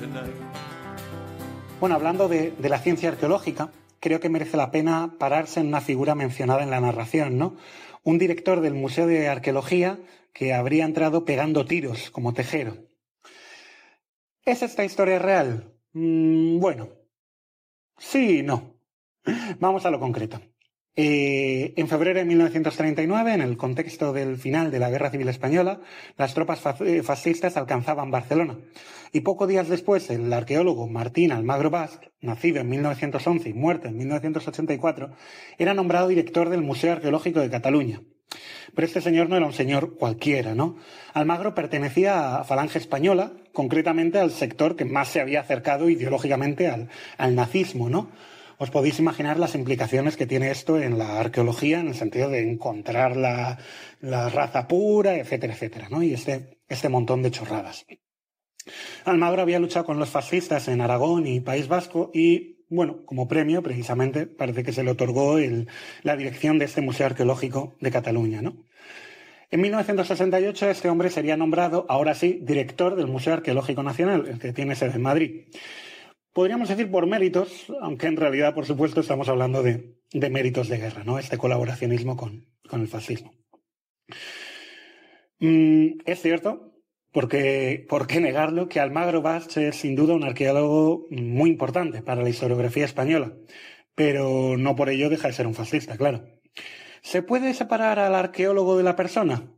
Bueno, hablando de la ciencia arqueológica, creo que merece la pena pararse en una figura mencionada en la narración, ¿no? Un director del Museo de Arqueología que habría entrado pegando tiros como tejero. ¿Es esta historia real? Bueno, sí y no. Vamos a lo concreto. En febrero de 1939, en el contexto del final de la Guerra Civil Española, las tropas fascistas alcanzaban Barcelona. Y pocos días después, el arqueólogo Martín Almagro Bast, nacido en 1911 y muerto en 1984, era nombrado director del Museo Arqueológico de Cataluña. Pero este señor no era un señor cualquiera, ¿no? Almagro pertenecía a Falange Española, concretamente al sector que más se había acercado ideológicamente al nazismo, ¿no? Os podéis imaginar las implicaciones que tiene esto en la arqueología, en el sentido de encontrar la raza pura, etcétera, etcétera, ¿no? Y este montón de chorradas. Almagro había luchado con los fascistas en Aragón y País Vasco y, bueno, como premio, precisamente, parece que se le otorgó la dirección de este Museo Arqueológico de Cataluña, ¿no? En 1968 este hombre sería nombrado, ahora sí, director del Museo Arqueológico Nacional, el que tiene sede en Madrid. Podríamos decir por méritos, aunque en realidad, por supuesto, estamos hablando de méritos de guerra, ¿no? Este colaboracionismo con el fascismo. Es cierto, porque ¿por qué negarlo?, que Almagro Bast es sin duda un arqueólogo muy importante para la historiografía española, pero no por ello deja de ser un fascista, claro. ¿Se puede separar al arqueólogo de la persona?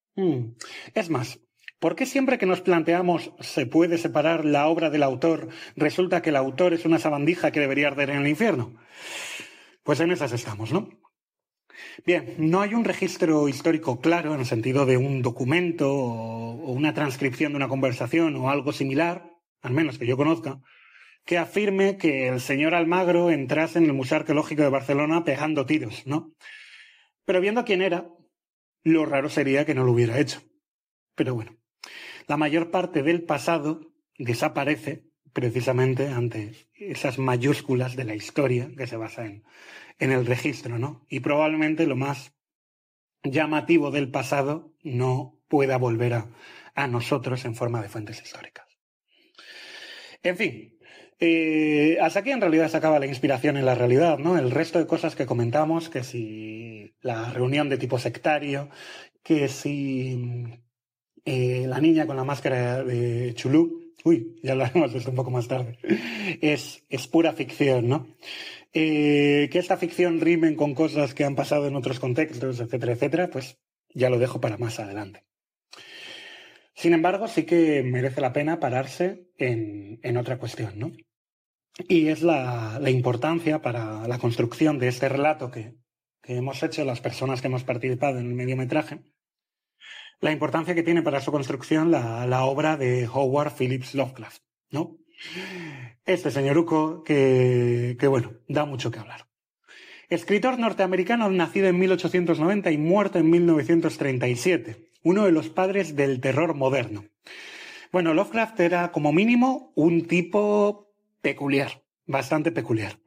Es más, ¿por qué siempre que nos planteamos se puede separar la obra del autor, resulta que el autor es una sabandija que debería arder en el infierno? Pues en esas estamos, ¿no? Bien, no hay un registro histórico claro en el sentido de un documento o una transcripción de una conversación o algo similar, al menos que yo conozca, que afirme que el señor Almagro entrase en el Museo Arqueológico de Barcelona pegando tiros, ¿no? Pero viendo quién era, lo raro sería que no lo hubiera hecho. Pero bueno, la mayor parte del pasado desaparece precisamente ante esas mayúsculas de la historia que se basa en el registro, ¿no? Y probablemente lo más llamativo del pasado no pueda volver a nosotros en forma de fuentes históricas. En fin, hasta aquí en realidad se acaba la inspiración en la realidad, ¿no? El resto de cosas que comentamos, que si la reunión de tipo sectario, que si la niña con la máscara de Chulú, ya hablaremos de esto un poco más tarde, es pura ficción, ¿no? Que esta ficción rimen con cosas que han pasado en otros contextos, etcétera, etcétera, pues ya lo dejo para más adelante. Sin embargo, sí que merece la pena pararse en otra cuestión, ¿no? Y es la importancia para la construcción de este relato que hemos hecho las personas que hemos participado en el mediometraje, la importancia que tiene para su construcción la obra de Howard Phillips Lovecraft, ¿no? Este señoruco que bueno, da mucho que hablar. Escritor norteamericano nacido en 1890 y muerto en 1937, uno de los padres del terror moderno. Bueno, Lovecraft era como mínimo un tipo peculiar, bastante peculiar.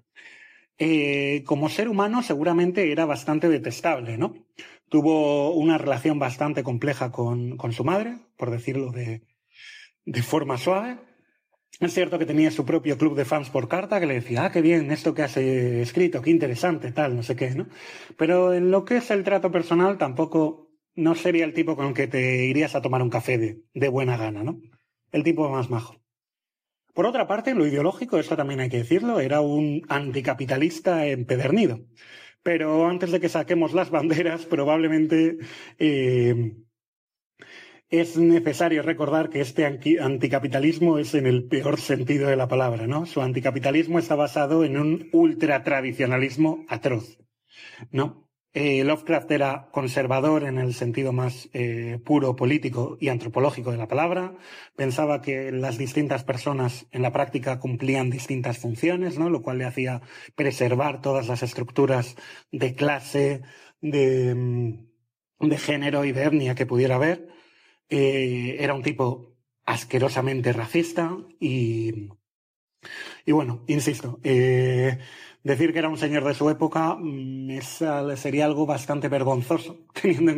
Como ser humano seguramente era bastante detestable, ¿no? Tuvo una relación bastante compleja con su madre, por decirlo de forma suave. Es cierto que tenía su propio club de fans por carta que le decía, qué bien, esto que has escrito, qué interesante, tal, no sé qué, ¿no? Pero en lo que es el trato personal tampoco no sería el tipo con el que te irías a tomar un café de buena gana, ¿no? El tipo más majo. Por otra parte, lo ideológico, esto también hay que decirlo, era un anticapitalista empedernido. Pero antes de que saquemos las banderas, probablemente es necesario recordar que este anticapitalismo es en el peor sentido de la palabra, ¿no? Su anticapitalismo está basado en un ultratradicionalismo atroz, ¿no? Lovecraft era conservador en el sentido más puro político y antropológico de la palabra. Pensaba que las distintas personas en la práctica cumplían distintas funciones, ¿no? Lo cual le hacía preservar todas las estructuras de clase, de género y de etnia que pudiera haber. Era un tipo asquerosamente racista y bueno, insisto, decir que era un señor de su época sería algo bastante vergonzoso, teniendo en